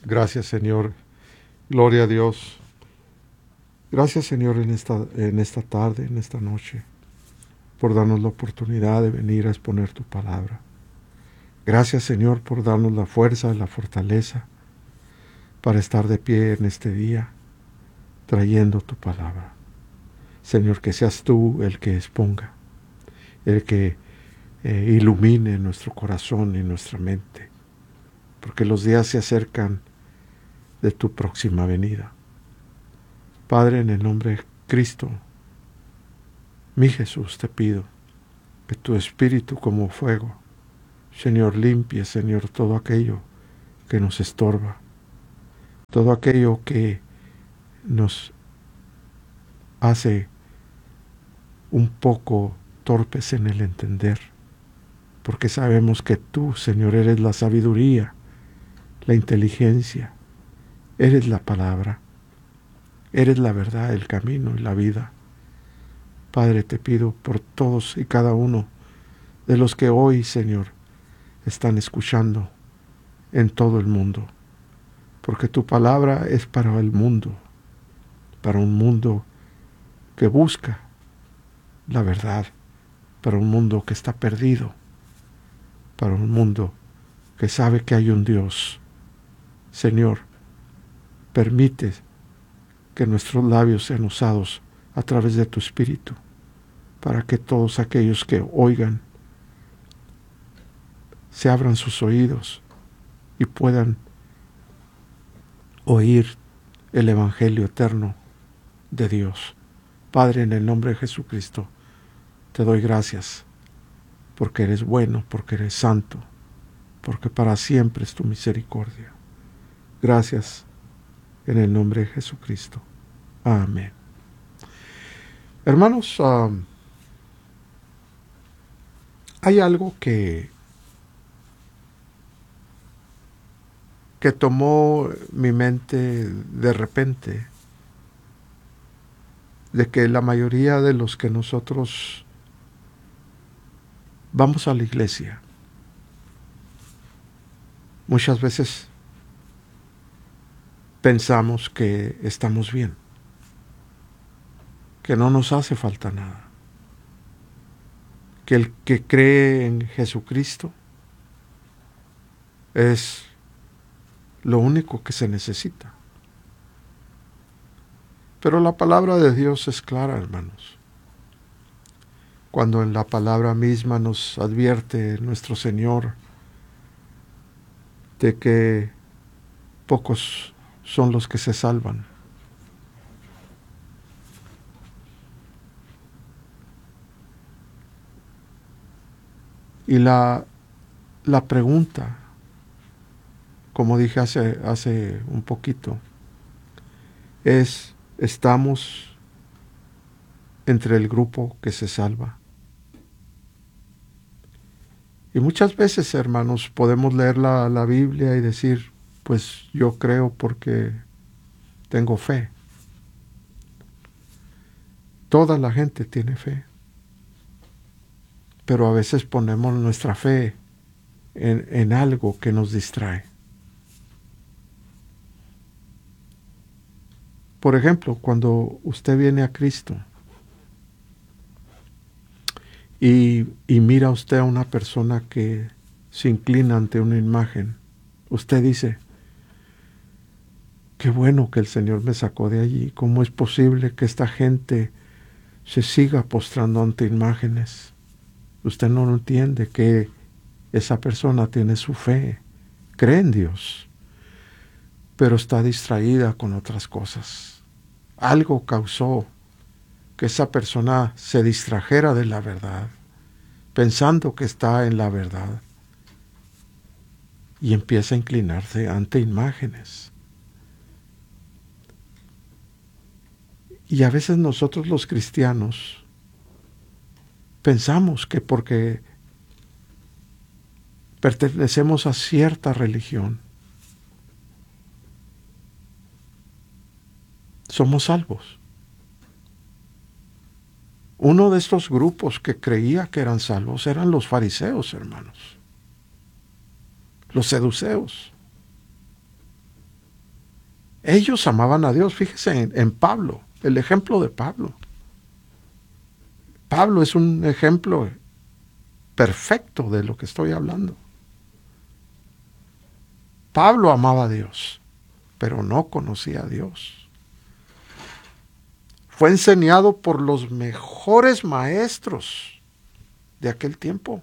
Gracias, Señor. Gloria a Dios. Gracias, Señor, en esta tarde, en esta noche, por darnos la oportunidad de venir a exponer tu palabra. Gracias, Señor, por darnos la fuerza y la fortaleza para estar de pie en este día, trayendo tu palabra. Señor, que seas tú el que exponga, el que ilumine nuestro corazón y nuestra mente, porque los días se acercan de tu próxima venida. Padre, en el nombre de Cristo, mi Jesús, te pido que tu Espíritu como fuego, Señor, limpie, Señor, todo aquello que nos estorba, todo aquello que nos hace un poco torpes en el entender, porque sabemos que tú, Señor, eres la sabiduría, la inteligencia, eres la palabra, eres la verdad, el camino y la vida. Padre, te pido por todos y cada uno de los que hoy, Señor, están escuchando en todo el mundo, porque tu palabra es para el mundo, para un mundo que busca la verdad, para un mundo que está perdido, para un mundo que sabe que hay un Dios. Señor, permite que nuestros labios sean usados a través de tu Espíritu, para que todos aquellos que oigan se abran sus oídos y puedan oír el Evangelio eterno de Dios. Padre, en el nombre de Jesucristo, te doy gracias, porque eres bueno, porque eres santo, porque para siempre es tu misericordia. Gracias, en el nombre de Jesucristo. Amén. Hermanos, hay algo que tomó mi mente de repente, de que la mayoría de los que nosotros vamos a la iglesia, muchas veces pensamos que estamos bien, que no nos hace falta nada, que el que cree en Jesucristo es lo único que se necesita. Pero la palabra de Dios es clara, hermanos. Cuando en la palabra misma nos advierte nuestro Señor de que pocos son los que se salvan. Y la pregunta, como dije hace un poquito, es: ¿estamos entre el grupo que se salva? Y muchas veces, hermanos, podemos leer la Biblia y decir, pues yo creo porque tengo fe. Toda la gente tiene fe. Pero a veces ponemos nuestra fe en algo que nos distrae. Por ejemplo, cuando usted viene a Cristo y mira usted a una persona que se inclina ante una imagen, usted dice: qué bueno que el Señor me sacó de allí. ¿Cómo es posible que esta gente se siga postrando ante imágenes? Usted no entiende que esa persona tiene su fe, cree en Dios, pero está distraída con otras cosas. Algo causó que esa persona se distrajera de la verdad, pensando que está en la verdad, y empieza a inclinarse ante imágenes. Y a veces nosotros los cristianos pensamos que porque pertenecemos a cierta religión, somos salvos. Uno de estos grupos que creía que eran salvos eran los fariseos, hermanos, los saduceos. Ellos amaban a Dios. Fíjese en Pablo, el ejemplo de Pablo. Pablo es un ejemplo perfecto de lo que estoy hablando. Pablo amaba a Dios, pero no conocía a Dios. Fue enseñado por los mejores maestros de aquel tiempo.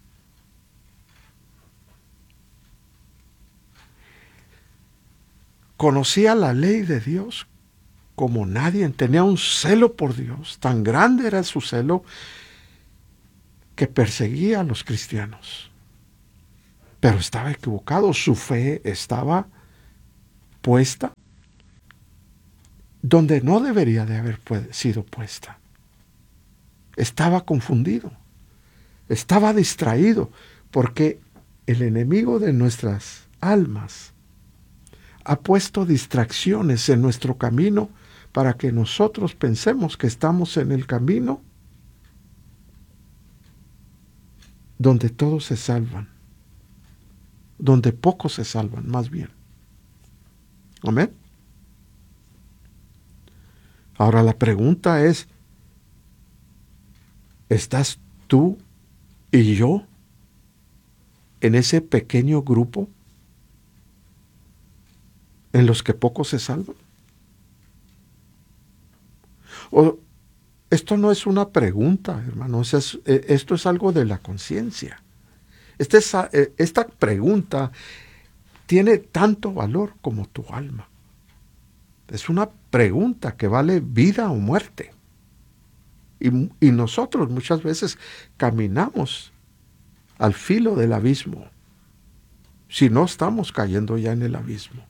Conocía la ley de Dios como nadie. Tenía un celo por Dios. Tan grande era su celo que perseguía a los cristianos. Pero estaba equivocado. Su fe estaba puesta donde no debería de haber sido puesta. Estaba confundido. Estaba distraído porque el enemigo de nuestras almas ha puesto distracciones en nuestro camino para que nosotros pensemos que estamos en el camino donde todos se salvan, donde pocos se salvan, más bien. ¿Amén? Ahora la pregunta es, ¿estás tú y yo en ese pequeño grupo en los que pocos se salvan? O esto no es una pregunta, hermanos, esto es algo de la conciencia. Esta pregunta tiene tanto valor como tu alma. Es una pregunta que vale vida o muerte. Y nosotros muchas veces caminamos al filo del abismo, si no estamos cayendo ya en el abismo.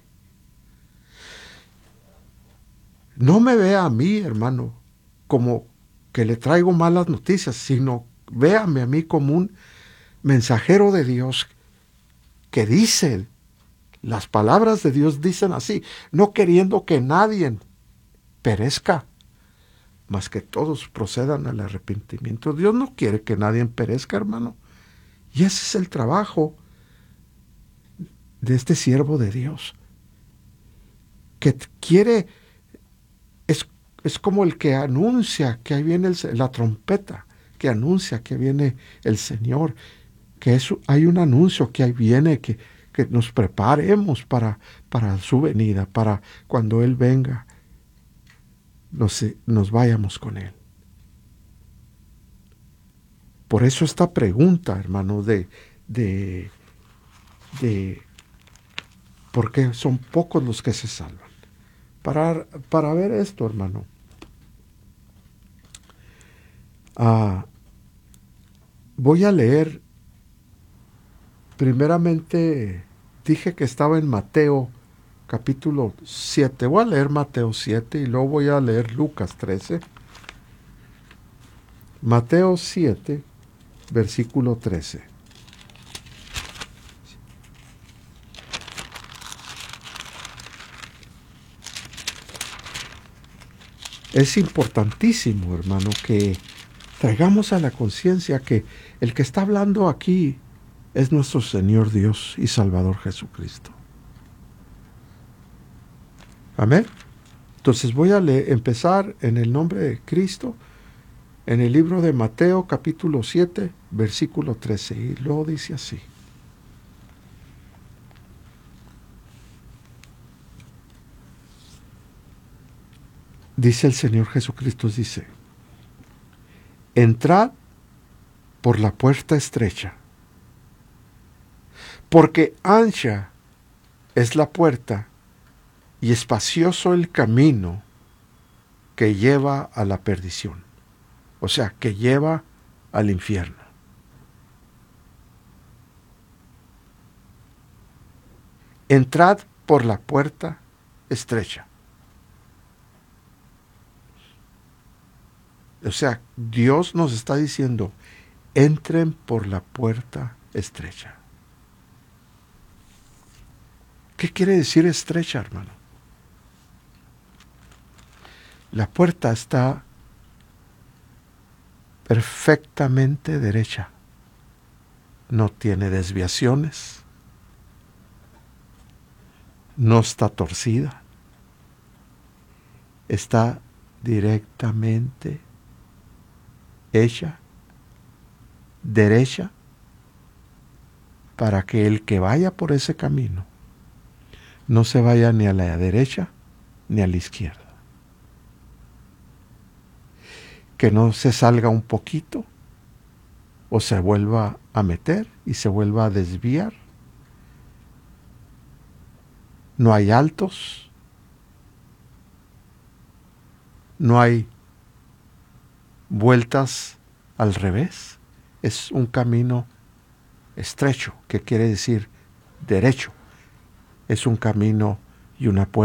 No me vea a mí, hermano, como que le traigo malas noticias, sino véame a mí como un mensajero de Dios que dice, las palabras de Dios dicen así, no queriendo que nadie perezca, mas que todos procedan al arrepentimiento. Dios no quiere que nadie perezca, hermano. Y ese es el trabajo de este siervo de Dios, que quiere, es como el que anuncia que ahí viene la trompeta, que anuncia que viene el Señor, que hay un anuncio que ahí viene, que nos preparemos para su venida, para cuando Él venga, nos vayamos con Él. Por eso esta pregunta, hermano, de por qué son pocos los que se salvan. Para ver esto, hermano, voy a leer, primeramente dije que estaba en Mateo capítulo 7. Voy a leer Mateo 7 y luego voy a leer Lucas 13. Mateo 7, versículo 13. Es importantísimo, hermano, que traigamos a la conciencia que el que está hablando aquí es nuestro Señor Dios y Salvador Jesucristo. Amén. Entonces voy a empezar en el nombre de Cristo, en el libro de Mateo capítulo 7, versículo 13. Y luego dice así. Dice el Señor Jesucristo, dice, entrad por la puerta estrecha, porque ancha es la puerta y espacioso el camino que lleva a la perdición, o sea, que lleva al infierno. Entrad por la puerta estrecha. O sea, Dios nos está diciendo, entren por la puerta estrecha. ¿Qué quiere decir estrecha, hermano? La puerta está perfectamente derecha. No tiene desviaciones. no está torcida, está directamente hecha, derecha, para que el que vaya por ese camino no se vaya ni a la derecha ni a la izquierda. Que no se salga un poquito o se vuelva a meter y se vuelva a desviar. No hay altos, no hay vueltas al revés. Es un camino estrecho, que quiere decir derecho. Es un camino y una puerta